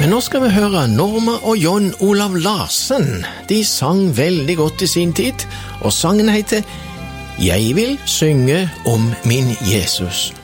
Men nå skal vi høre Norma og John Olav Larsen. De sang veldig godt i sin tid, og sangen heter «Jeg vil synge om min Jesus».